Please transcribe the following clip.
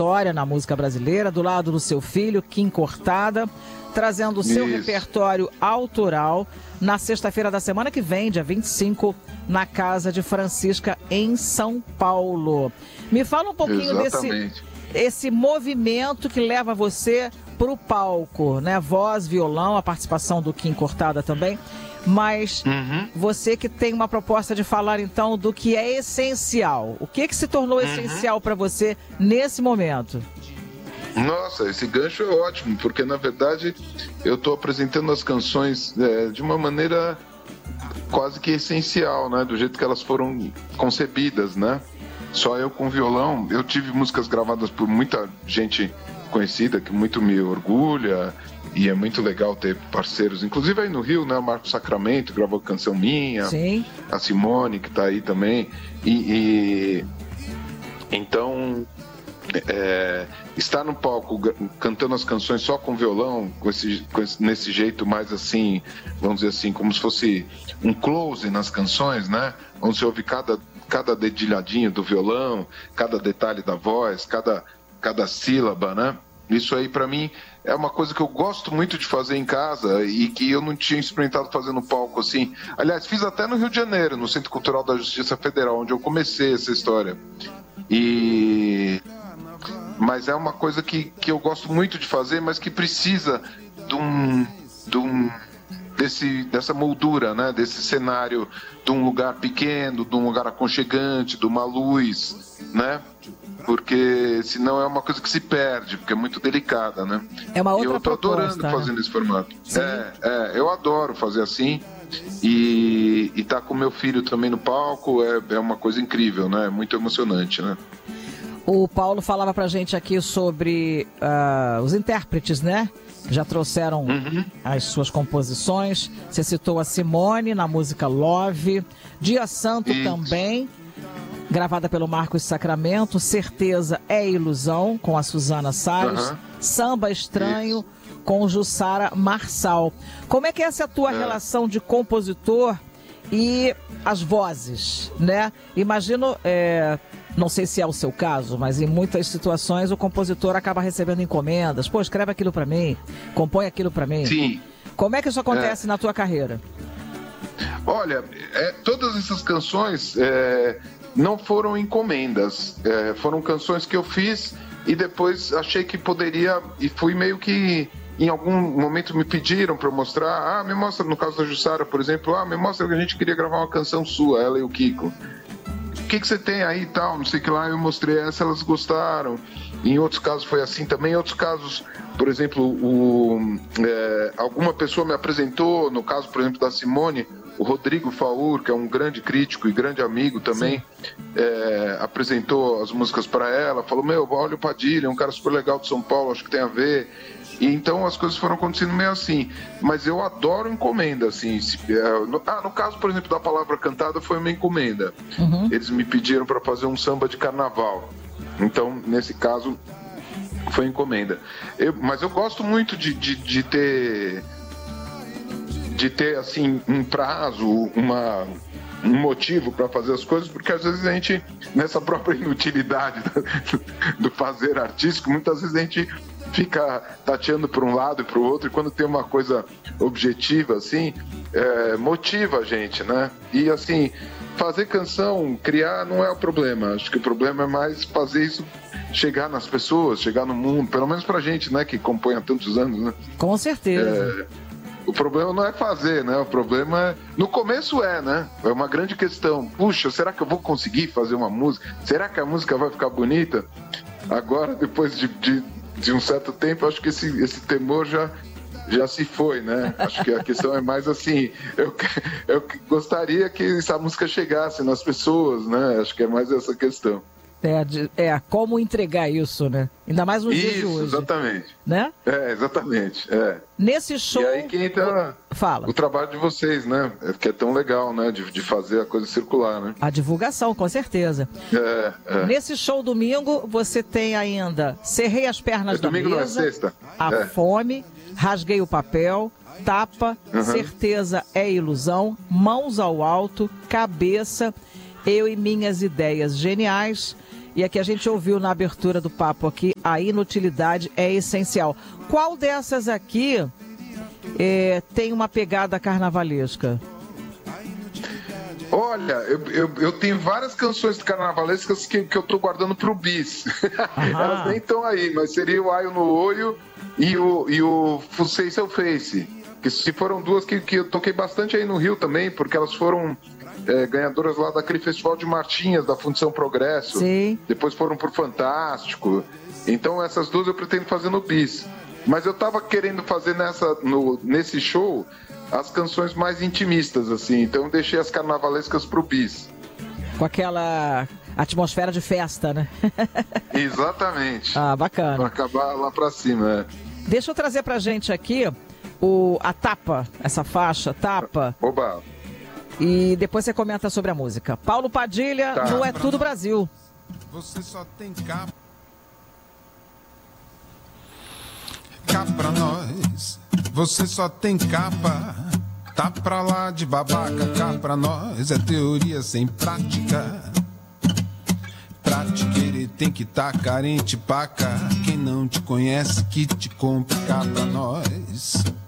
trajetória na música brasileira, do lado do seu filho, Kim Cortada, trazendo o seu repertório autoral na sexta-feira da semana que vem, dia 25, na Casa de Francisca, em São Paulo. Me fala um pouquinho desse movimento que leva você para o palco, né? Voz, violão, a participação do Kim Cortada também, mas você que tem uma proposta de falar então do que é essencial. O que se tornou essencial para você nesse momento? Nossa, esse gancho é ótimo, porque na verdade eu estou apresentando as canções de uma maneira quase que essencial, né? Do jeito que elas foram concebidas, né? Só eu com violão. Eu tive músicas gravadas por muita gente conhecida, que muito me orgulha, e é muito legal ter parceiros, inclusive aí no Rio, né? O Marco Sacramento gravou canção minha. Sim. A Simone, que está aí também. Então... estar no palco cantando as canções só com violão, nesse jeito mais assim, vamos dizer assim, como se fosse um close nas canções, né? Onde você ouve cada dedilhadinho do violão, cada detalhe da voz, cada sílaba, né? Isso aí pra mim é uma coisa que eu gosto muito de fazer em casa e que eu não tinha experimentado fazer no palco assim. Aliás, fiz até no Rio de Janeiro, no Centro Cultural da Justiça Federal, onde eu comecei essa história. Mas é uma coisa que eu gosto muito de fazer, mas que precisa dessa moldura, né? Desse cenário, de um lugar pequeno, de um lugar aconchegante, de uma luz, né? Porque senão é uma coisa que se perde, porque é muito delicada, né? É uma outra proposta. Eu tô adorando fazer nesse formato. Eu adoro fazer assim. E tá com meu filho também no palco é uma coisa incrível, né? É muito emocionante, né? O Paulo falava pra gente aqui sobre os intérpretes, né? Já trouxeram as suas composições. Você citou a Simone na música Love. Dia Santo também, gravada pelo Marcos Sacramento. Certeza é Ilusão, com a Suzana Salles. Samba Estranho, com Jussara Marçal. Como é que é essa tua relação de compositor e as vozes, né? Imagino... não sei se é o seu caso, mas em muitas situações o compositor acaba recebendo encomendas. Pô, escreve aquilo pra mim, compõe aquilo pra mim. Sim. Como é que isso acontece na tua carreira? Olha, todas essas canções não foram encomendas. Foram canções que eu fiz e depois achei que poderia... E fui meio que... Em algum momento me pediram para eu mostrar. Me mostra, no caso da Jussara, por exemplo. Me mostra que a gente queria gravar uma canção sua, ela e o Kiko. O que você tem aí e tal, não sei o que lá, eu mostrei essa, elas gostaram. Em outros casos foi assim também, em outros casos, por exemplo, alguma pessoa me apresentou, no caso, por exemplo, da Simone, o Rodrigo Faur, que é um grande crítico e grande amigo também, apresentou as músicas para ela, falou, olha o Padilha, é um cara super legal de São Paulo, acho que tem a ver. E então as coisas foram acontecendo meio assim. Mas eu adoro encomenda, assim. No caso, por exemplo, da Palavra Cantada foi uma encomenda. Eles me pediram para fazer um samba de carnaval. Então, nesse caso, foi encomenda. Mas eu gosto muito de ter assim, um prazo, um motivo para fazer as coisas, porque às vezes a gente, nessa própria inutilidade do fazer artístico, muitas vezes a gente fica tateando para um lado e para o outro, e quando tem uma coisa objetiva, assim, motiva a gente, né? E assim, fazer canção, criar não é o problema. Acho que o problema é mais fazer isso chegar nas pessoas, chegar no mundo, pelo menos pra gente, né, que compõe há tantos anos, né? Com certeza. O problema não é fazer, né? O problema no começo né? É uma grande questão. Puxa, será que eu vou conseguir fazer uma música? Será que a música vai ficar bonita? Agora, depois de um certo tempo, acho que esse temor já se foi, né? Acho que a questão é mais assim, eu gostaria que essa música chegasse nas pessoas, né? Acho que é mais essa questão. Como entregar isso, né? Ainda mais nos dias de hoje. Exatamente. Né? Exatamente. Nesse show... E aí que entra o trabalho de vocês, né? Que é tão legal, né? De fazer a coisa circular, né? A divulgação, com certeza. Nesse show domingo, você tem ainda Cerrei as Pernas da Mesa. Domingo não é sexta. A Fome, Rasguei o Papel, Tapa, Certeza é Ilusão, Mãos ao Alto, Cabeça, Eu e Minhas Ideias Geniais, E aqui a gente ouviu na abertura do papo aqui, a inutilidade é essencial. Qual dessas aqui tem uma pegada carnavalesca? Olha, eu tenho várias canções carnavalescas que eu tô guardando pro bis. Elas nem estão aí, mas seria o Aio no Olho e o Fucei Seu Face. Que se foram duas que eu toquei bastante aí no Rio também, porque elas foram ganhadoras lá daquele Festival de Marchinhas, da Fundição Progresso. Sim. Depois foram pro Fantástico. Então essas duas eu pretendo fazer no bis. Mas eu tava querendo fazer nesse show as canções mais intimistas, assim. Então eu deixei as carnavalescas pro bis. Com aquela atmosfera de festa, né? Exatamente. Ah, bacana. Pra acabar lá pra cima, Deixa eu trazer pra gente aqui a Tapa, essa faixa, Tapa. Oba. E depois você comenta sobre a música. Paulo Padilha, no É Tudo Brasil. Você só tem cá pra nós. Você só tem capa. Tá pra lá de babaca, cá pra nós. É teoria sem prática. Pra te querer tem que tá carente, paca. Quem não te conhece que te compre cá pra nós.